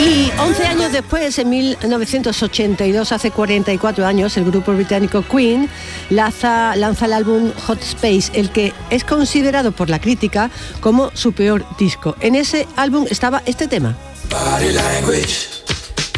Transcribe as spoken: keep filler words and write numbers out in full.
Y once años después, en mil novecientos ochenta y dos, hace cuarenta y cuatro años, el grupo británico Queen lanza, lanza el álbum Hot Space, el que es considerado por la crítica como su peor disco. En ese álbum estaba este tema. Body language.